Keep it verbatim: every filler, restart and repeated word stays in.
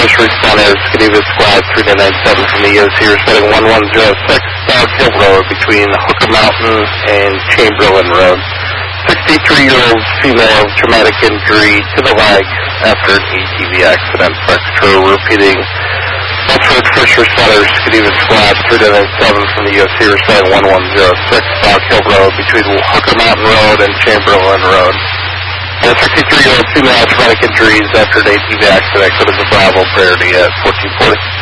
first responders, Geneva Squad three nine nine seven from the E O C, responding one one zero six, Dog Hill Road between Hooker Mountain and Chamberlain Road. sixty-three-year-old female, traumatic injury to the leg after an A T V accident. Foxtrot repeating, Bedford first responders, Geneva Squad three nine nine seven from the E O C, responding one one zero six, Dog Hill Road between Hooker Mountain Road and Chamberlain Road. A sixty-three-year-old female, traumatic injuries after an A T V accident. Go to the Bravo priority at fourteen forty.